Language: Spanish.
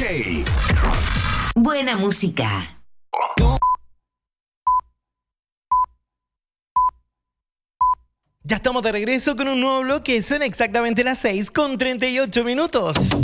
Buena música. Ya estamos de regreso con un nuevo bloque. Son exactamente las 6:38.